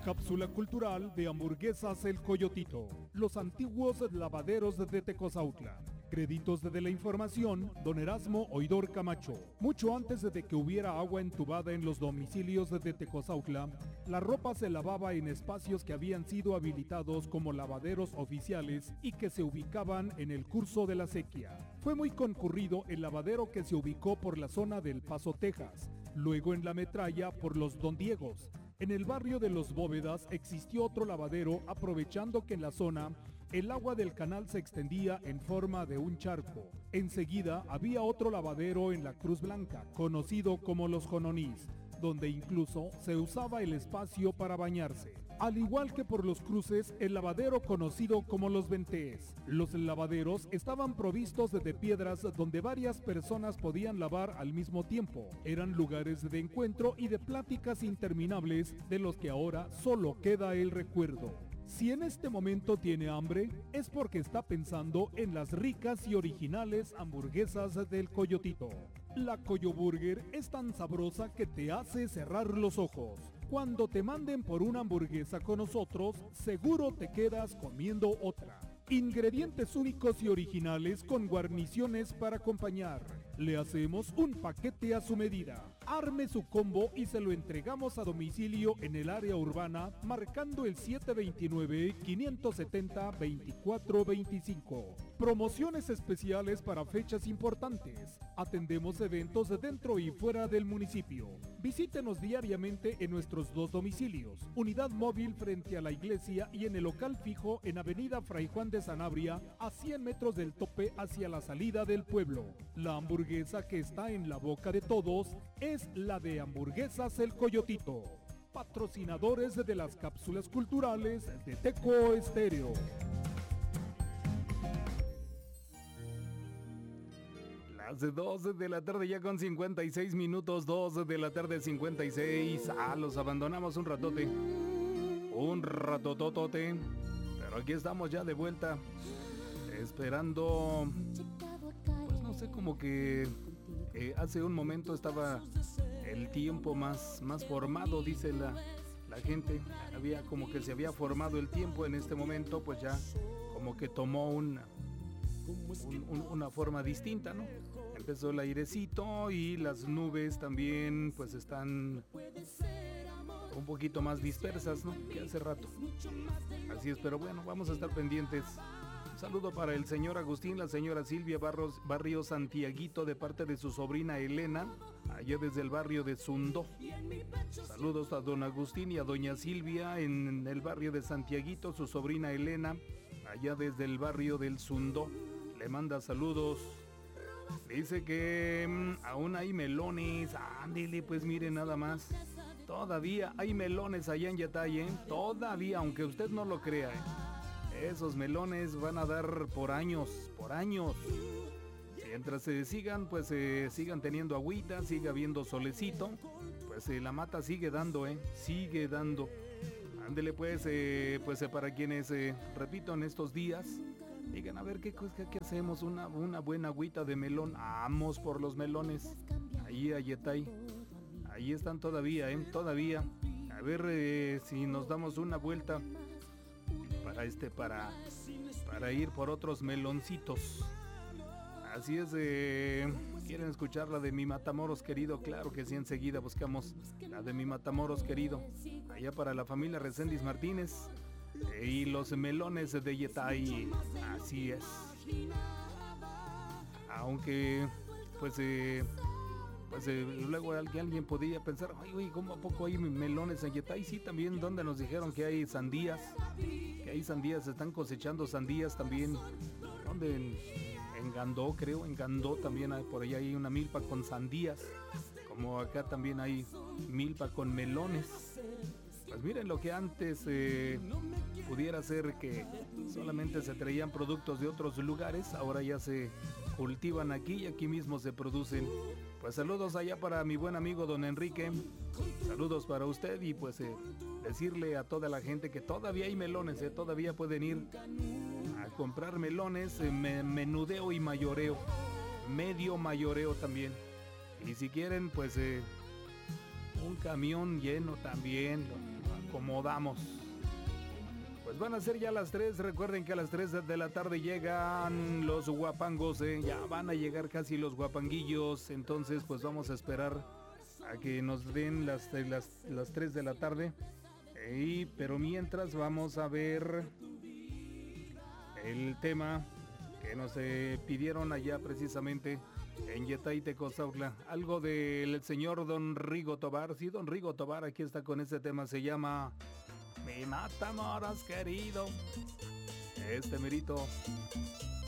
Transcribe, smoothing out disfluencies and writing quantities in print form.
Cápsula cultural de Hamburguesas El Coyotito. Los antiguos lavaderos de Tecozautla. Créditos de la información, don Erasmo Oidor Camacho. Mucho antes de que hubiera agua entubada en los domicilios de Tecozautla, la ropa se lavaba en espacios que habían sido habilitados como lavaderos oficiales y que se ubicaban en el curso de la sequía. Fue muy concurrido el lavadero que se ubicó por la zona del Paso, Texas, luego en la Metralla por los Don Diegos. En el barrio de Los Bóvedas existió otro lavadero, aprovechando que en la zona el agua del canal se extendía en forma de un charco. Enseguida había otro lavadero en la Cruz Blanca, conocido como Los Jononís, donde incluso se usaba el espacio para bañarse. Al igual que por los cruces, el lavadero conocido como Los Ventés. Los lavaderos estaban provistos de piedras donde varias personas podían lavar al mismo tiempo. Eran lugares de encuentro y de pláticas interminables de los que ahora solo queda el recuerdo. Si en este momento tiene hambre, es porque está pensando en las ricas y originales hamburguesas del Coyotito. La Coyoburger es tan sabrosa que te hace cerrar los ojos. Cuando te manden por una hamburguesa con nosotros, seguro te quedas comiendo otra. Ingredientes únicos y originales con guarniciones para acompañar. Le hacemos un paquete a su medida. Arme su combo y se lo entregamos a domicilio en el área urbana marcando el 729-570-2425. Promociones especiales para fechas importantes. Atendemos eventos dentro y fuera del municipio. Visítenos diariamente en nuestros dos domicilios. Unidad móvil frente a la iglesia y en el local fijo en Avenida Fray Juan de Sanabria, a 100 metros del tope hacia la salida del pueblo. La hamburguesa que está en la boca de todos es la de Hamburguesas El Coyotito. Patrocinadores de las cápsulas culturales de Teco Estéreo. Las 2 de la tarde ya con 56 minutos, 2 de la tarde 56. Los abandonamos un ratote. Un ratototote. Pero aquí estamos ya de vuelta. Esperando. Pues no sé, como que hace un momento estaba el tiempo más formado, dice la gente. Había como que se había formado el tiempo en este momento, pues ya como que tomó una forma distinta, ¿no? Empezó el airecito y las nubes también pues están un poquito más dispersas, ¿no? Que hace rato. Así es, pero bueno, vamos a estar pendientes. Un saludo para el señor Agustín, la señora Silvia Barrio Santiaguito, de parte de su sobrina Elena, allá desde el barrio de Sundó. Saludos a don Agustín y a doña Silvia en el barrio de Santiaguito, su sobrina Elena, allá desde el barrio del Sundó. Le manda saludos. Dice que aún hay melones. Ándele, pues mire nada más. Todavía hay melones allá en Yatay, ¿eh? Todavía, aunque usted no lo crea, ¿eh? Esos melones van a dar por años, por años. Mientras se sigan, pues sigan teniendo agüita, siga habiendo solecito, pues la mata sigue dando, sigue dando. Ándele pues, para quienes, repito, en estos días, digan a ver qué hacemos, una buena agüita de melón. Vamos por los melones, ahí a Yetay, ahí están todavía, todavía. A ver si nos damos una vuelta para ir por otros meloncitos. Así es, ¿quieren escuchar la de Mi Matamoros Querido? Claro que sí, enseguida buscamos la de Mi Matamoros Querido, allá para la familia Reséndiz Martínez y los melones de Yetay. Así es. Aunque, luego alguien podría pensar, oye, ¿cómo a poco hay melones en Yetay? Sí, también, donde nos dijeron que hay sandías, se están cosechando sandías también, donde en Gandó, creo, en Gandó también por ahí hay una milpa con sandías, como acá también hay milpa con melones. Pues miren, lo que antes pudiera ser que solamente se traían productos de otros lugares, ahora ya se cultivan aquí y aquí mismo se producen. Pues saludos allá para mi buen amigo don Enrique, saludos para usted y pues decirle a toda la gente que todavía hay melones, todavía pueden ir a comprar melones, menudeo y mayoreo, medio mayoreo también. Y si quieren, pues un camión lleno también, acomodamos. Pues van a ser ya las 3, recuerden que a las 3 de la tarde llegan los guapangos, ya van a llegar casi los guapanguillos, entonces pues vamos a esperar a que nos den las 3 de la tarde, pero mientras vamos a ver el tema que nos pidieron allá precisamente en Yetay, Tecozautla, algo del señor Don Rigo Tobar. Sí, Don Rigo Tobar aquí está con este tema, se llama Mi Matamoros querido. Este merito.